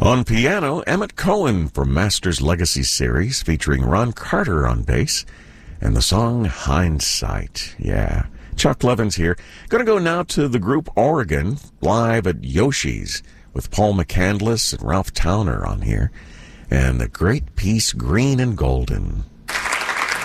On piano, Emmett Cohen from Masters Legacy series featuring Ron Carter on bass and the song Hindsight. Yeah. Chuck Levins here. Going to go now to the group Oregon live at Yoshi's with Paul McCandless and Ralph Towner on here. And the great piece Green and Golden.